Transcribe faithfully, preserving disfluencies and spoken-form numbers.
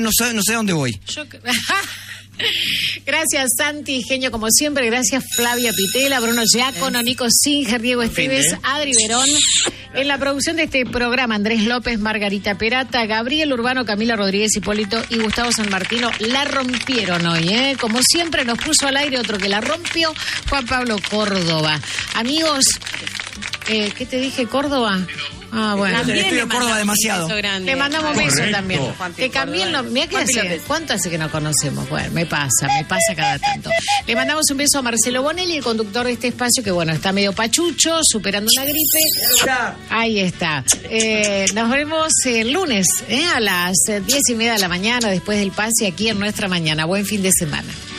no sé, no sé a dónde voy. Yo... Gracias, Santi, genio como siempre. Gracias, Flavia Pitela, Bruno Giacono, Nico Singer, Diego Esteves, Adri Verón. En la producción de este programa, Andrés López, Margarita Perata, Gabriel Urbano, Camila Rodríguez Hipólito y Gustavo San Martino. La rompieron hoy, ¿eh? Como siempre, nos puso al aire otro que la rompió, Juan Pablo Córdoba. Amigos, eh, ¿qué te dije, Córdoba? Ah, bueno. También estoy de Córdoba demasiado. Te mandamos besos Correcto. también. Te cambié el nombre. Mirá que hace. ¿Cuánto hace que no conocemos? Bueno, me pasa, me pasa cada tanto. Le mandamos un beso a Marcelo Bonelli, el conductor de este espacio, que bueno, está medio pachucho, superando una gripe. Ahí está. Eh, nos vemos el lunes, ¿eh? A las diez y media de la mañana, después del pase aquí en Nuestra Mañana. Buen fin de semana.